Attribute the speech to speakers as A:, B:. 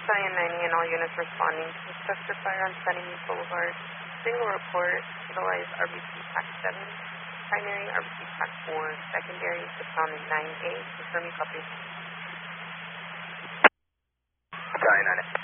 A: Cheyenne 90 and all units responding to suspected fire on Sunnymead Boulevard. Single report, utilize RBC Pack 7, primary RBC Pack 4, secondary to pound 9A. Confirm you copy.
B: Cheyenne 90.